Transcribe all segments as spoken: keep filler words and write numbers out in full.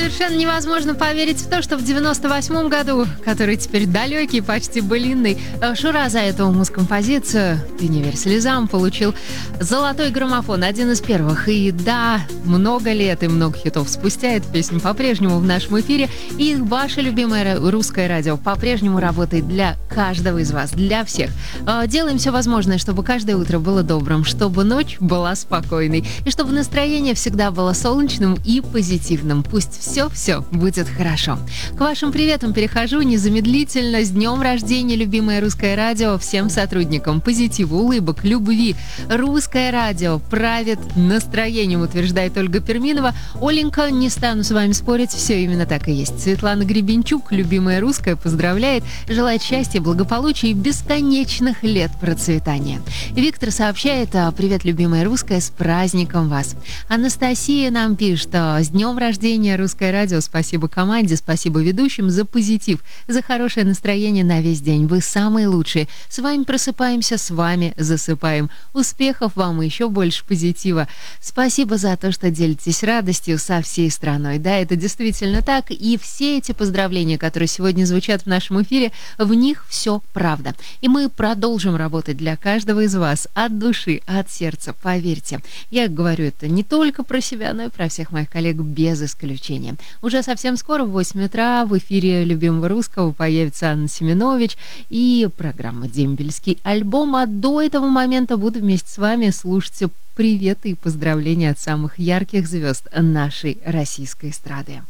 Совершенно невозможно поверить в то, что в девяносто восьмом году, который теперь далекий, почти былинный, Шура за эту мускомпозицию «Ты не верь слезам» получил золотой граммофон, один из первых. И да, много лет и много хитов спустя эта песня по-прежнему в нашем эфире. И ваше любимое русское радио по-прежнему работает для каждого из вас, для всех. Делаем все возможное, чтобы каждое утро было добрым, чтобы ночь была спокойной, и чтобы настроение всегда было солнечным и позитивным. Пусть все-все будет хорошо. К вашим приветам перехожу незамедлительно. С днем рождения, любимое русское радио, всем сотрудникам позитива, улыбок, любви. Русское радио правит настроением, утверждает Ольга Перминова. Оленька, не стану с вами спорить, все именно так и есть. Светлана Гребенчук, любимая русская, поздравляет, желает счастья, благополучия и бесконечных лет процветания. Виктор сообщает: привет, любимая русская, с праздником вас. Анастасия нам пишет: с днем рождения, русское радио, спасибо команде, спасибо ведущим за позитив, за хорошее настроение на весь день. Вы самые лучшие. С вами просыпаемся, с вами засыпаем. Успехов вам и еще больше позитива. Спасибо за то, что делитесь радостью со всей страной. Да, это действительно так. И все эти поздравления, которые сегодня звучат в нашем эфире, в них все правда. И мы продолжим работать для каждого из вас от души, от сердца, поверьте. Я говорю это не только про себя, но и про всех моих коллег без исключения. Уже совсем скоро в восемь утра в эфире любимого русского появится Анна Семенович и программа «Дембельский альбом». А до этого момента буду вместе с вами слушать приветы и поздравления от самых ярких звезд нашей российской эстрады.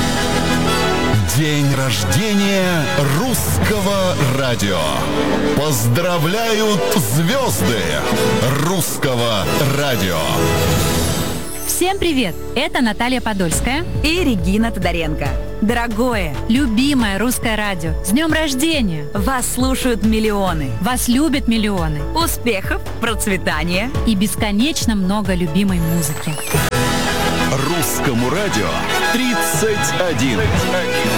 День рождения русского радио. Поздравляют звезды русского радио. Всем привет! Это Наталья Подольская и Регина Тодоренко. Дорогое, любимое русское радио, с днем рождения! Вас слушают миллионы. Вас любят миллионы. Успехов, процветания и бесконечно много любимой музыки. Русскому радио тридцать один.